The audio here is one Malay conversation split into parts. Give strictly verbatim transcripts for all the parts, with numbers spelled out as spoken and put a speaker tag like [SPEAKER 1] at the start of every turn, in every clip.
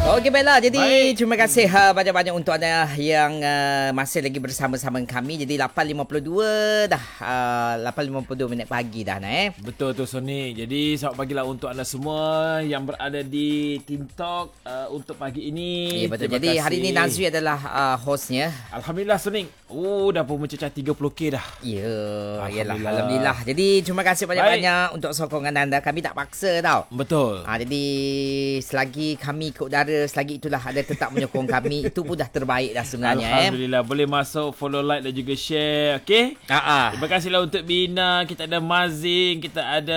[SPEAKER 1] Okey baiklah, jadi
[SPEAKER 2] Baik.
[SPEAKER 1] terima kasih uh, banyak-banyak untuk anda yang uh, masih lagi bersama-sama kami. Jadi lapan lima puluh dua dah, uh, lapan lima puluh dua minit pagi dah nah, eh.
[SPEAKER 2] Betul tu Sony. Jadi selamat pagilah untuk anda semua yang berada di TikTok uh, untuk pagi ini.
[SPEAKER 1] Ya betul.
[SPEAKER 2] Terima
[SPEAKER 1] Jadi
[SPEAKER 2] kasih.
[SPEAKER 1] hari ini Nazri adalah uh, hostnya.
[SPEAKER 2] Alhamdulillah Sony. Oh dah pun mencecah tiga puluh K dah.
[SPEAKER 1] Ya, yalah,
[SPEAKER 2] Alhamdulillah.
[SPEAKER 1] alhamdulillah. Jadi terima kasih banyak-banyak untuk sokongan anda. Kami tak paksa tau.
[SPEAKER 2] Betul.
[SPEAKER 1] Ha, jadi selagi kami ke udara, selagi itulah ada tetap menyokong kami, itu pun dah terbaik dah sebenarnya.
[SPEAKER 2] Alhamdulillah. Eh. Boleh masuk, follow, like dan juga share. Okey?
[SPEAKER 1] Ha.
[SPEAKER 2] Terima kasihlah untuk Bina. Kita ada Mazin. Kita ada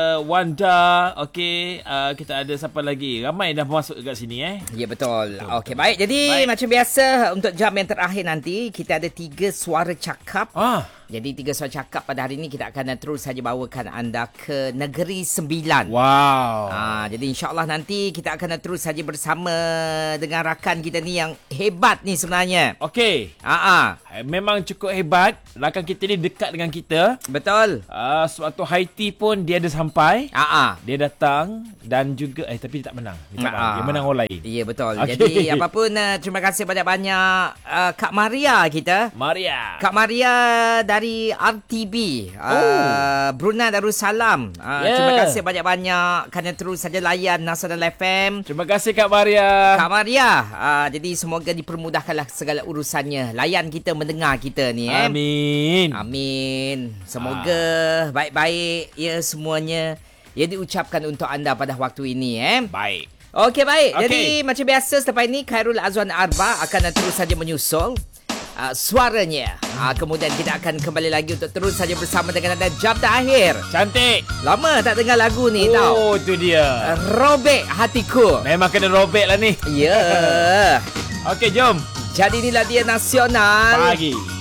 [SPEAKER 2] Wanda. Okey. Uh, kita ada siapa lagi? Ramai dah masuk kat sini eh.
[SPEAKER 1] Ya betul.
[SPEAKER 2] Betul,
[SPEAKER 1] Okey
[SPEAKER 2] betul.
[SPEAKER 1] baik. Jadi
[SPEAKER 2] Baik.
[SPEAKER 1] macam biasa untuk jam yang terakhir nanti kita ada tiga suara cakap.
[SPEAKER 2] Ah.
[SPEAKER 1] Jadi tiga suara cakap pada hari ini kita akan terus saja bawakan anda ke Negeri Sembilan.
[SPEAKER 2] Wow.
[SPEAKER 1] Ha, jadi insyaAllah nanti kita akan terus saja bersama dengan rakan kita ni yang hebat ni sebenarnya.
[SPEAKER 2] Okey.
[SPEAKER 1] Ha ah.
[SPEAKER 2] Memang cukup hebat. Rakan kita ni dekat dengan kita.
[SPEAKER 1] Betul.
[SPEAKER 2] Uh, sewaktu Haiti pun dia ada sampai.
[SPEAKER 1] Ha ah.
[SPEAKER 2] Dia datang dan juga eh tapi dia tak menang. Dia, tak menang. Dia menang orang lain.
[SPEAKER 1] Ya betul.
[SPEAKER 2] Okey.
[SPEAKER 1] Jadi apapun uh, terima kasih banyak-banyak uh, Kak Maria kita.
[SPEAKER 2] Maria.
[SPEAKER 1] Kak Maria dari R T B uh,
[SPEAKER 2] Oh.
[SPEAKER 1] Brunei Darussalam. Uh,
[SPEAKER 2] Yeah.
[SPEAKER 1] Terima kasih banyak-banyak kerana terus saja layan Nasional F M.
[SPEAKER 2] Terima kasih Kak Maria.
[SPEAKER 1] Kak Maria, uh, jadi semoga dipermudahkanlah segala urusannya. Layan kita, mendengar kita ni eh.
[SPEAKER 2] Amin.
[SPEAKER 1] Amin. Semoga
[SPEAKER 2] Ah.
[SPEAKER 1] baik-baik ya semuanya. Ya diucapkan untuk anda pada waktu ini eh.
[SPEAKER 2] Baik.
[SPEAKER 1] Okey baik.
[SPEAKER 2] Okey.
[SPEAKER 1] Jadi macam biasa selepas ini Khairul Azwan Arba akan terus saja menyusul uh, suaranya. Uh, kemudian kita akan kembali lagi untuk terus saja bersama dengan anda jam terakhir.
[SPEAKER 2] Cantik.
[SPEAKER 1] Lama tak dengar lagu ni tau.
[SPEAKER 2] Oh, tu dia.
[SPEAKER 1] Robek hatiku.
[SPEAKER 2] Memang kena robek lah ni.
[SPEAKER 1] Ya.
[SPEAKER 2] Okey, jom.
[SPEAKER 1] Jadi inilah dia Nasional
[SPEAKER 2] Pagi.